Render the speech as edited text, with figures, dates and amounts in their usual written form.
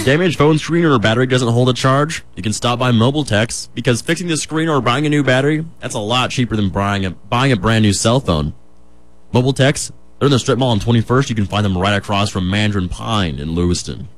damaged phone screen or battery doesn't hold a charge? You can stop by Mobiletex, because fixing the screen or buying a new battery, that's a lot cheaper than buying a brand new cell phone. Mobiletex, they're in the strip mall on 21st. You can find them right across from Mandarin Pine in Lewiston.